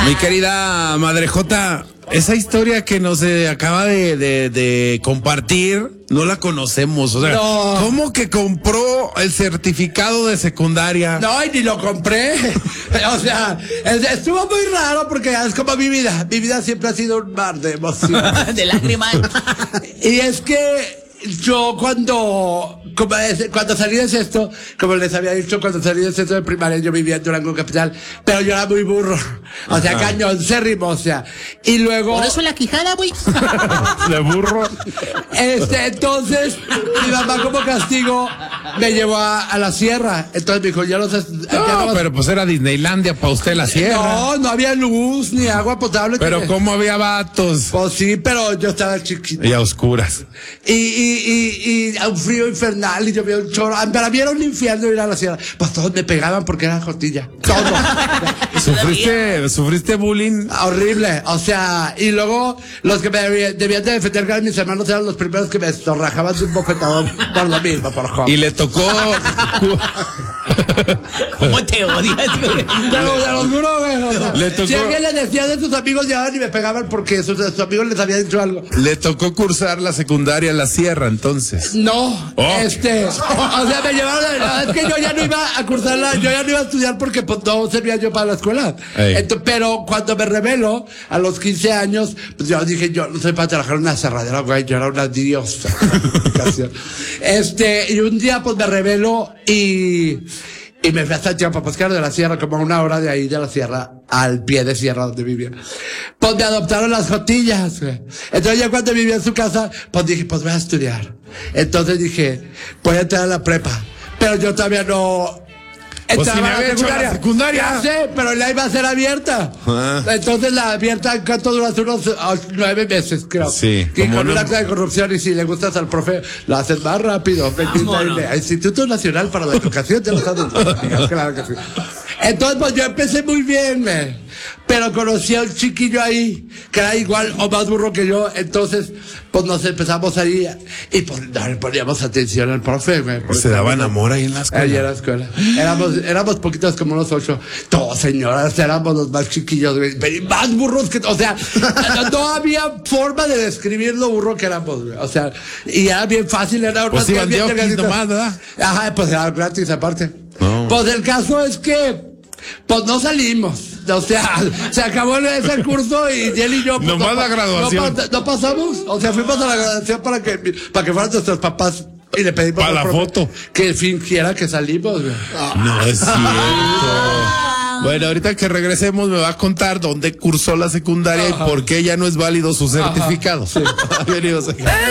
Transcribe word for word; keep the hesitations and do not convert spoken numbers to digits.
Mi querida Madre Jota, esa historia que nos eh, acaba de, de, de compartir, no la conocemos. O sea, no. ¿Cómo que compró el certificado de secundaria? No, y ni lo compré. O sea, estuvo muy raro porque es como mi vida. Mi vida siempre ha sido un mar de emoción. De lágrimas. Y es que yo cuando, como es, cuando salí de sexto, como les había dicho, cuando salí de sexto de primaria, yo vivía en Durango Capital, pero yo era muy burro. O sea, cañoncérrimo, o sea. Y luego... Por eso la quijada, güey. De burro. Este, entonces, mi mamá como castigo me llevó a, a la sierra. Entonces me dijo, ya no sé... No, no, pero pues era Disneylandia para usted la sierra. No, no había luz ni agua potable. Pero que... ¿cómo había vatos? Pues sí, pero yo estaba chiquito. Y a oscuras. Y, y, y, y a un frío infernal y yo veía un chorro. Para mí era un infierno ir a la sierra. Pues todos me pegaban porque era jotilla. Todos. ¿Sufriste, ¿Sufriste bullying? Horrible. O sea, y luego los que me debían, debían de defender, que eran mis hermanos, eran los primeros que me zorrajaban de un bofetadón por lo mismo, por joven. Y le tocó... ¿Cómo te odias, güey? Te lo, te lo juro, güey. O sea, Le tocó- si alguien le decía de sus amigos, llegaban y me pegaban porque sus, sus amigos les habían dicho algo. Le tocó cursar la secundaria en la sierra, entonces. No, Oh. este, o sea, me llevaron, a- es que yo ya no iba a cursarla, yo ya no iba a estudiar porque pues, no servía yo para la escuela. Ey. Entonces, pero cuando me revelo, a los quince años, pues yo dije, yo no soy para trabajar en una cerradera, güey, yo era una diosa. Este, y un día pues me revelo y... Y me fui hasta Chiapaposcar de la sierra, como a una hora de ahí de la sierra, al pie de sierra donde vivía. Pues me adoptaron las jotillas, güey. Entonces ya cuando vivía en su casa, pues dije, pues voy a estudiar. Entonces dije, voy a entrar a la prepa. Pero yo todavía no... Pues entraba si me a había hecho la secundaria. Ya sé, pero la iba a ser abierta. Ah. Entonces la abierta, ¿cuánto dura? Unos uh, nueve meses, creo. Sí, Y como con no- una acta de corrupción, y si le gustas al profe, lo haces más rápido. Vámonos. El Instituto Nacional para la Educación de los Adultos. Claro que sí. Entonces, pues yo empecé muy bien, me. Pero conocí a un chiquillo ahí, que era igual o más burro que yo. Entonces, pues nos empezamos ahí y pues no le poníamos atención al profe, me. Se daban amor ahí en la Ahí en escuela. la escuela. Éramos, éramos poquitos, como unos ocho. Todos señoras, éramos los más chiquillos, güey. Pero más burros que, o sea, no, no había forma de describir lo burro que éramos, güey. O sea, y era bien fácil, era una Pues iban de bien Oquis delgadita. nomás, ¿verdad? Ajá, pues era gratis aparte. No. Pues el caso es que, pues no salimos. O sea, se acabó ese curso y él y yo. Pues, Nomás no, la graduación. No, pa- no pasamos. O sea, fuimos a la graduación para que, para que fueran nuestros papás. Y le pedimos Para al la profe foto. que fingiera que salimos, güey. No es cierto. Bueno, ahorita que regresemos me va a contar dónde cursó la secundaria y por qué ya no es válido su certificado. Bienvenidos.